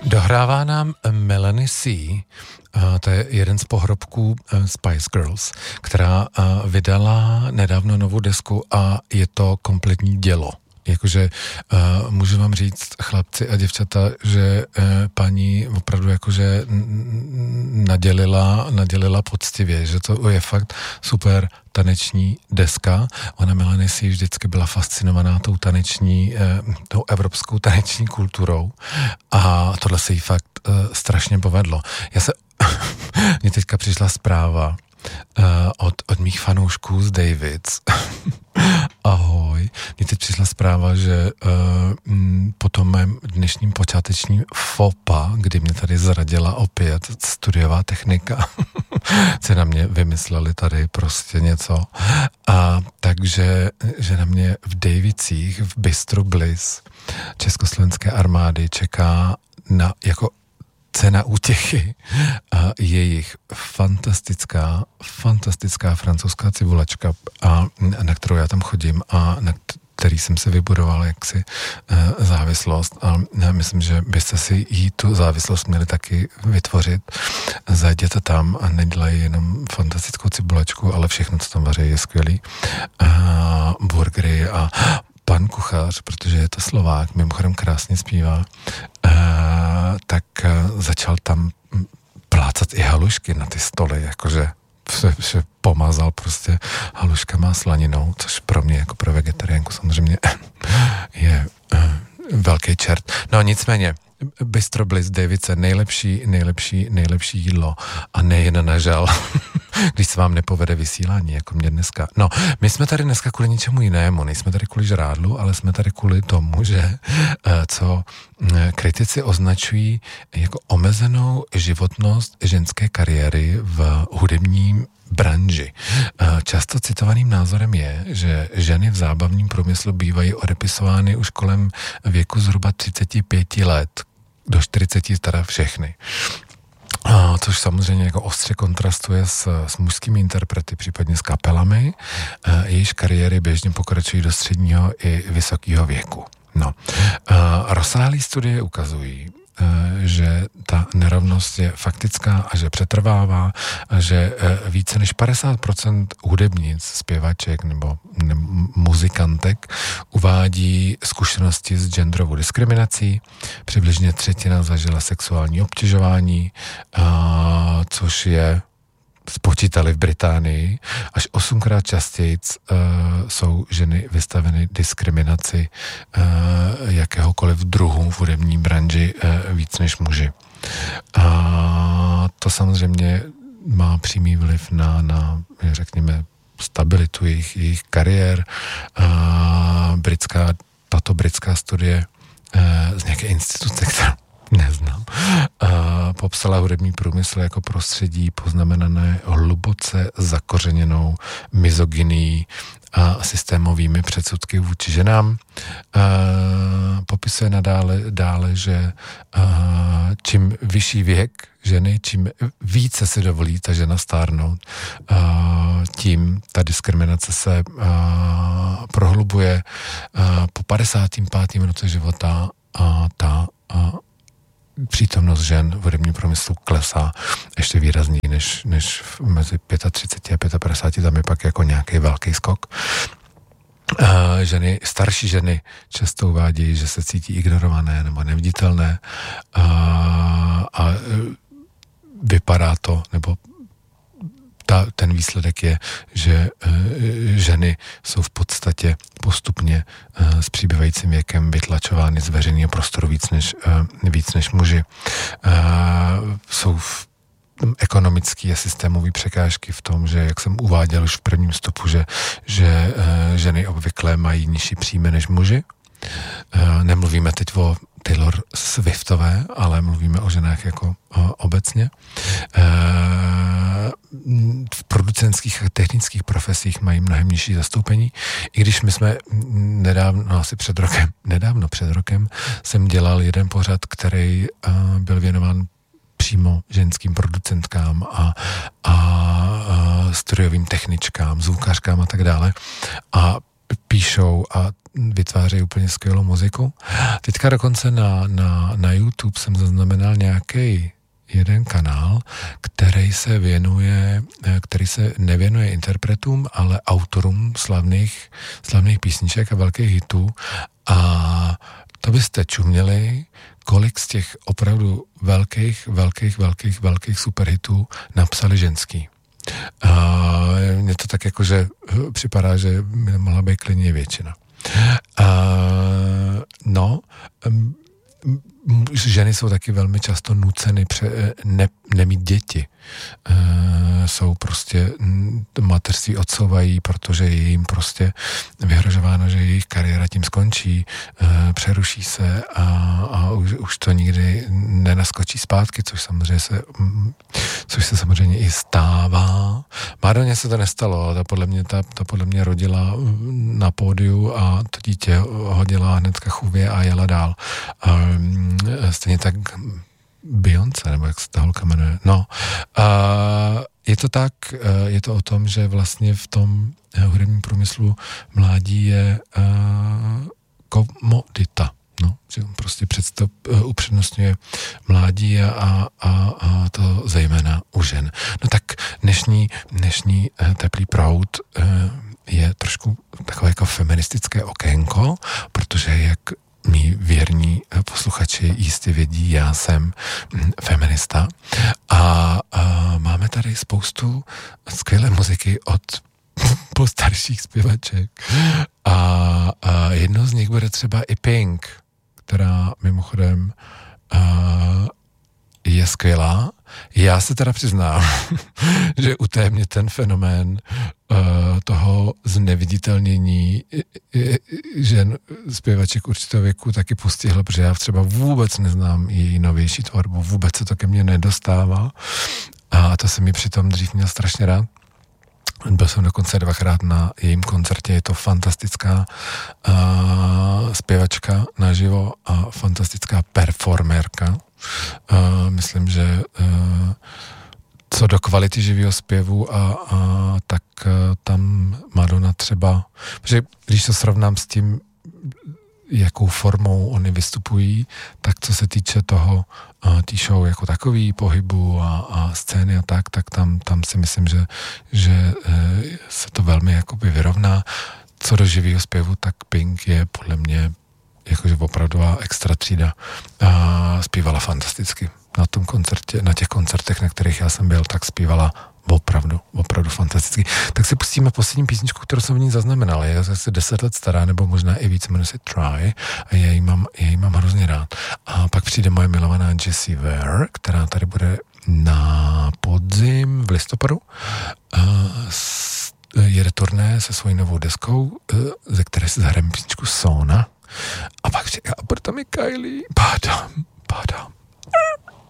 Dohrává nám Melanie C., to je jeden z pohrobků Spice Girls, která vydala nedávno novou desku a je to kompletní dělo. Jakože můžu vám říct, chlapci a děvčata, že paní opravdu jakože nadělila poctivě, že to je fakt super taneční deska. Ona Melanie si vždycky byla fascinovaná tou evropskou taneční kulturou a tohle se jí fakt strašně povedlo. Mně teďka přišla zpráva od mých fanoušků z Davids. Ahoj. Mně teď přišla zpráva, že po tom mém dnešním počátečním fopa, kdy mě tady zradila opět studiová technika, se na mě vymysleli tady prostě něco. A takže, že na mě v Davicích, v Bistru Bliss československé armády čeká na jako cena útěchy a jejich fantastická francouzská cibulačka, na kterou já tam chodím a na který jsem se vybudoval jaksi závislost a myslím, že byste si tu závislost měli taky vytvořit. Zajděte tam a nedělají jenom fantastickou cibulačku, ale všechno, co tam vaří, je skvělý. Burgery a pan kuchař, protože je to Slovák, mimochodem krásně zpívá, tak začal tam plácat i halušky na ty stoly, jakože se pomazal prostě haluškama a slaninou, což pro mě jako pro vegetariánku samozřejmě je velký čert. No nicméně, Bistro Bliss Davice, nejlepší jídlo a nejen na žal, když se vám nepovede vysílání, jako mě dneska. No, my jsme tady dneska kvůli ničemu jinému, nejsme tady kvůli žrádlu, ale jsme tady kvůli tomu, že co kritici označují jako omezenou životnost ženské kariéry v hudebním branži. Často citovaným názorem je, že ženy v zábavním průmyslu bývají odepisovány už kolem věku zhruba 35 let, do 40 teda všechny. Což samozřejmě jako ostře kontrastuje s mužskými interprety, případně s kapelami, jejichž kariéry běžně pokračují do středního i vysokého věku. No. Rozsáhlé studie ukazují, že ta nerovnost je faktická a že přetrvává, a že více než 50% hudebnic, zpěvaček nebo muzikantek uvádí zkušenosti s genderovou diskriminací. Přibližně třetina zažila sexuální obtěžování, což je spočítali v Británii, až 8krát častěji jsou ženy vystaveny diskriminaci jakéhokoliv druhu v hudební branži víc než muži. A to samozřejmě má přímý vliv na řekněme, stabilitu jejich kariér. Tato britská studie z nějaké instituce, kterou neznám, popsala hudební průmysl jako prostředí poznamenané hluboce zakořeněnou mizogynií a systémovými předsudky vůči ženám. Popisuje dále, že čím vyšší věk ženy, čím více si dovolí ta žena stárnout, tím ta diskriminace se prohlubuje. Po 55. minutě života ta přítomnost žen v hudebním průmyslu klesá ještě výrazněji než mezi 35 a 55, tam je pak jako nějaký velký skok. Starší ženy často uvádějí, že se cítí ignorované nebo neviditelné a vypadá to, nebo ten výsledek je, že ženy jsou v podstatě postupně s přibývajícím věkem vytlačovány z veřejného prostoru víc než muži. Jsou ekonomické a systémové překážky v tom, že, jak jsem uváděl už v prvním vstupu, že ženy obvykle mají nižší příjmy než muži. Nemluvíme teď o Taylor Swiftové, ale mluvíme o ženách jako obecně. V producentských a technických profesích mají mnohem nižší zastoupení. I když my jsme před rokem jsem dělal jeden pořad, který byl věnován přímo ženským producentkám a studiovým techničkám, zvukařkám a tak dále. A píšou a vytvářejí úplně skvělou muziku. Teďka dokonce na YouTube jsem zaznamenal nějaký jeden kanál, který se nevěnuje interpretům, ale autorům slavných písniček a velkých hitů. A to byste čuměli, kolik z těch opravdu velkých superhitů napsali ženský. Mně to tak jako, že připadá, že by mohla být klidně většina. Ženy jsou taky velmi často nuceny nemít děti. Jsou prostě mateřství odsouvají, protože je jim prostě vyhrožováno, že jejich kariéra tím skončí, přeruší se a už to nikdy nenaskočí zpátky, což se samozřejmě i stává. Mádoně se to nestalo, ale ta podle mě rodila na pódiu a to dítě hodila hnedka chůvě a jela dál. Stejně tak Beyoncé, nebo jak se ta holka jmenuje. Je to tak, je to o tom, že vlastně v tom hudebním průmyslu mládí je komodita. Že on prostě upřednostňuje mládí a to zejména u žen. No tak dnešní teplý proud je trošku takové jako feministické okénko, protože jak mí věrní posluchači jistě vědí, já jsem feminista a máme tady spoustu skvělé muziky od postarších zpěvaček a jednou z nich bude třeba i Pink, která mimochodem je skvělá. Já se teda přiznám, že u té mě ten fenomén toho zneviditelnění žen zpěvaček určitého věku taky postihl, protože já třeba vůbec neznám její novější tvorbu, vůbec se to ke mně nedostává a to jsem mi přitom dřív měl strašně rád. Byl jsem dokonce 2krát na jejím koncertě, je to fantastická zpěvačka naživo a fantastická performerka. Myslím, že co do kvality živého zpěvu tak tam Madonna třeba, protože když to srovnám s tím, jakou formou oni vystupují, tak co se týče toho tý show jako takový, pohybu a scény a tak tam si myslím, že se to velmi jakoby vyrovná. Co do živého zpěvu, tak Pink je podle mě jakože opravdová extra třída. Zpívala fantasticky. Na těch koncertech, na kterých já jsem byl, tak zpívala opravdu fantasticky. Tak si pustíme poslední písničku, kterou jsem v ní zaznamenal. Je asi 10 let stará, nebo možná i víc, jmenuje se Try a já ji mám hrozně rád. A pak přijde moje milovaná Jessie Ware, která tady bude na podzim v listopadu. Jede turné se svojí novou deskou, ze které si zahrajeme písničku Sona. A pak přijde, a bude tam i Kylie. Pádám.